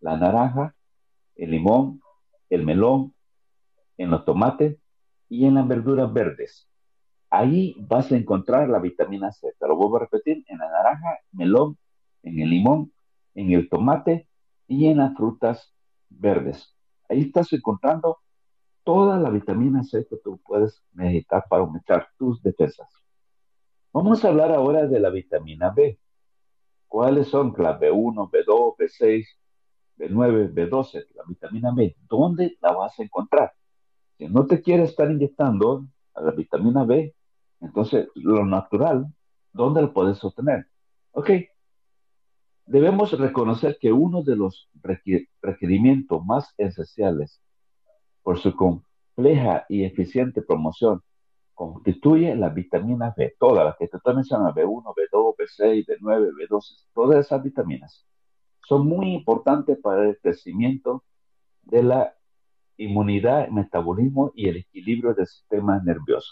la naranja, el limón, el melón, en los tomates y en las verduras verdes. Ahí vas a encontrar la vitamina C. Te lo vuelvo a repetir, en la naranja, melón, en el limón, en el tomate y en las frutas verdes. Ahí estás encontrando toda la vitamina C que tú puedes necesitar para aumentar tus defensas. Vamos a hablar ahora de la vitamina B. ¿Cuáles son las B1, B2, B6, B9, B12? La vitamina B, ¿dónde la vas a encontrar? Si no te quieres estar inyectando a la vitamina B, entonces lo natural, ¿dónde lo puedes obtener? Ok, debemos reconocer que uno de los requerimientos más esenciales por su compleja y eficiente promoción constituye la vitamina B, todas las que te estoy mencionando, B1, B2, B6, B9, B12, todas esas vitaminas son muy importantes para el crecimiento de la inmunidad, metabolismo y el equilibrio del sistema nervioso.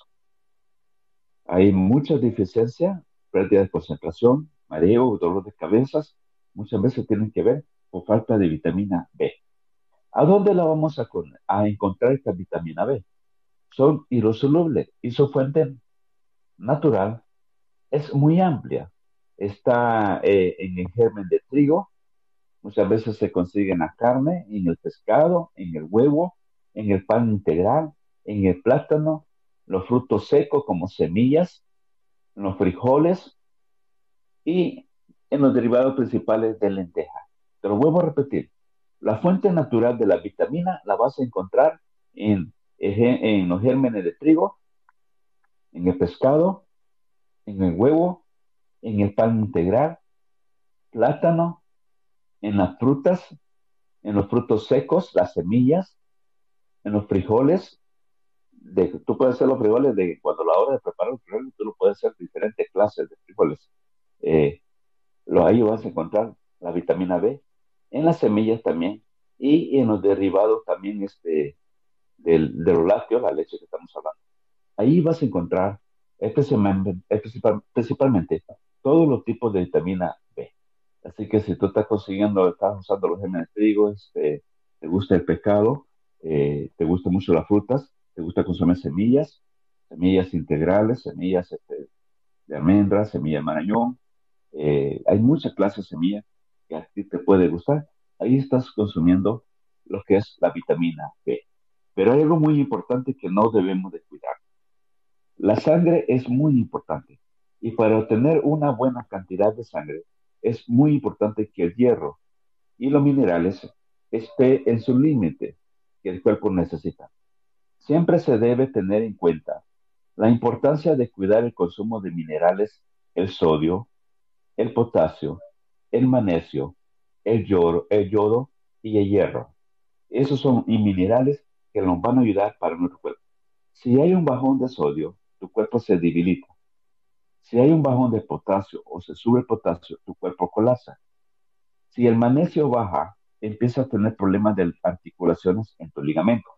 Hay muchas deficiencias, pérdida de concentración, mareo, dolor de cabezas, muchas veces tienen que ver con falta de vitamina B. ¿A dónde la vamos a encontrar esta vitamina B? Son hidrosolubles y su fuente natural es muy amplia. Está en el germen de trigo, muchas veces se consigue en la carne, en el pescado, en el huevo, en el pan integral, en el plátano, los frutos secos como semillas, en los frijoles y en los derivados principales de lenteja. Te lo vuelvo a repetir. La fuente natural de la vitamina la vas a encontrar en los gérmenes de trigo, en el pescado, en el huevo, en el pan integral, plátano, en las frutas, en los frutos secos, las semillas, en los frijoles. Tú puedes hacer los frijoles de cuando a la hora de preparar los frijoles, tú lo puedes hacer diferentes clases de frijoles. Eh, ahí vas a encontrar la vitamina B, en las semillas también, y en los derivados también de los lácteos, la leche que estamos hablando. Ahí vas a encontrar principalmente todos los tipos de vitamina B. Así que si tú estás consiguiendo, estás usando los gérmenes de trigo, te gusta el pescado, te gustan mucho las frutas, te gusta consumir semillas, semillas integrales, semillas de almendras, semilla de marañón, hay muchas clases de semillas que a ti te puede gustar. Ahí estás consumiendo lo que es la vitamina B. Pero hay algo muy importante que no debemos de cuidar. La sangre es muy importante y para obtener una buena cantidad de sangre es muy importante que el hierro y los minerales esté en su límite que el cuerpo necesita. Siempre se debe tener en cuenta la importancia de cuidar el consumo de minerales, el sodio, el potasio, el magnesio, el yodo y el hierro. Esos son minerales que nos van a ayudar para nuestro cuerpo. Si hay un bajón de sodio, tu cuerpo se debilita. Si hay un bajón de potasio o se sube el potasio, tu cuerpo colapsa. Si el magnesio baja, empiezas a tener problemas de articulaciones en tus ligamentos.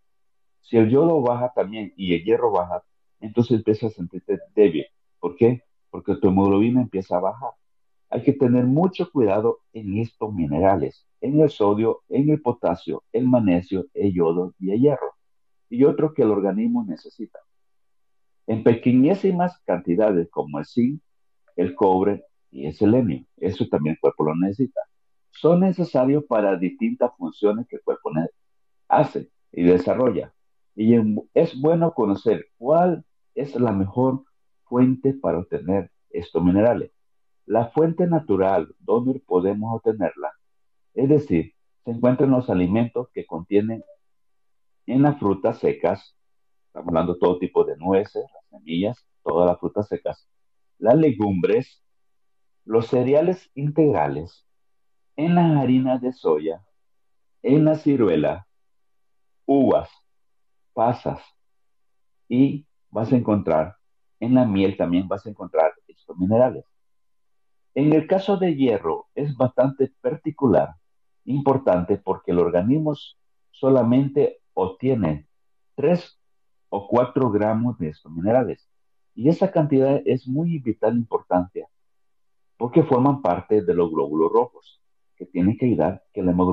Si el yodo baja también y el hierro baja, entonces empiezas a sentirte débil. ¿Por qué? Porque tu hemoglobina empieza a bajar. Hay que tener mucho cuidado en estos minerales, en el sodio, en el potasio, el magnesio, el yodo y el hierro, y otros que el organismo necesita. En pequeñísimas cantidades como el zinc, el cobre y el selenio. Eso también el cuerpo lo necesita. Son necesarios para distintas funciones que el cuerpo hace y desarrolla. Y es bueno conocer cuál es la mejor fuente para obtener estos minerales. La fuente natural donde podemos obtenerla, es decir, se encuentra en los alimentos que contienen en las frutas secas, estamos hablando de todo tipo de nueces, las semillas, todas las frutas secas, las legumbres, los cereales integrales, en las harinas de soya, en la ciruela, uvas, pasas y vas a encontrar en la miel también vas a encontrar estos minerales. En el caso de hierro es bastante particular, importante porque el organismo solamente obtiene 3 o 4 gramos de estos minerales. Y esa cantidad es muy vital importante porque forman parte de los glóbulos rojos, que tienen que ayudar que la hemoglobina